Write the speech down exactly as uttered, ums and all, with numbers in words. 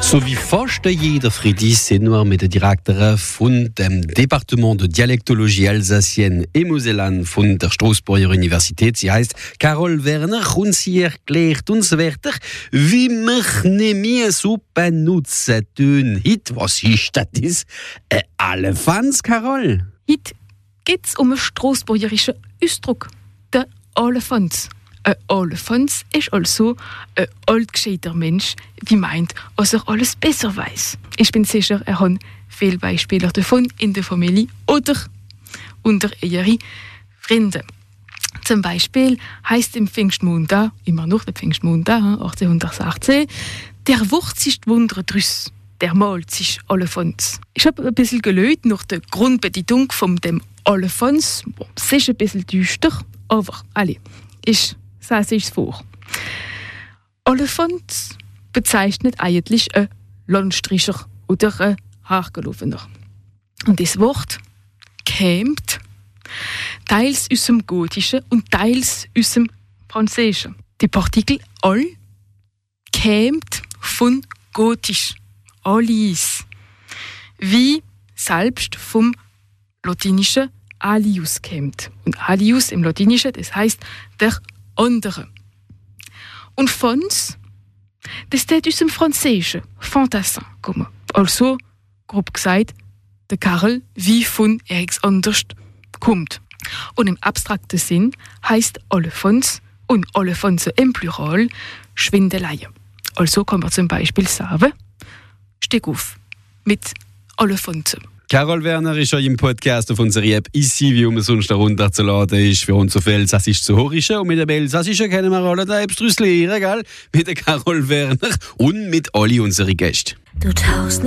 So wie fast jeder Fredi sind wir mit der Direktorin von dem Departement de Dialektologie Alsacienne et Mosellane von der Straßburger Universität. Sie heißt Carole Werner und sie erklärt uns weiter, wie wir nämlich so benutzen tun. Hit, was ist das? Ein Elefants, Carole? Hit geht's um einen straßburgerischen Ausdruck, der Elefants. Ein Elefants ist also ein altgescheiter Mensch, der meint, dass er alles besser weiß. Ich bin sicher, er hat viele Beispiele davon in der Familie oder unter ihren Freunden. Zum Beispiel heißt im Pfingstmontag, immer noch der Pfingstmontag, achtzehnhundertsechzehn, der Wurz ist wunderdrüss, der malt sich Elefants. Ich habe ein bisschen gelöst nach der Grundbedeutung von dem Elefants. Es ist ein bisschen düster, aber alle, ich sage es vor. Elefant bezeichnet eigentlich ein Landstricher oder ein Haargelaufener. Und das Wort kämt teils aus dem Gotischen und teils aus dem Französischen. Die Partikel all kämt von Gotisch, aliis, wie selbst vom Latinischen alius kämt. Und alius im Latinischen, das heißt der andere. Und Fons, das steht aus dem Französischen, Fantassin kommen. Also, grob gesagt, der Karl wie von Eriks anders kommt. Und im abstrakten Sinn heißt Elefants und Elefanze im Plural Schwindeleien. Also kann man zum Beispiel sagen, steh auf mit Elefanze. Carole Werner ist ja im Podcast auf unserer App «Ici», wie man sonst herunterzuladen ist, für uns auf Elsassisch zu Horischen. Und mit dem Elsassischen können wir alle da etwas lernen, gell? Mit der Carole Werner und mit all unseren Gästen. Du tauchst